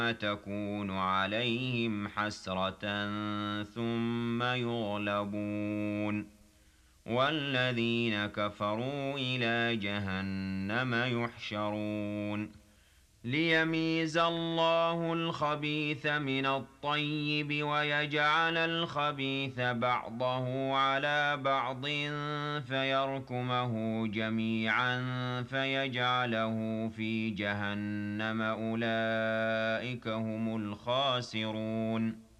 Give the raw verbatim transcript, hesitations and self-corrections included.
تكون عليهم حسرة ثم يغلبون والذين كفروا إلى جهنم يحشرون ليميز الله الخبيث من الطيب ويجعل الخبيث بعضه على بعض فيركمه جميعا فيجعله في جهنم أولئك هم الخاسرون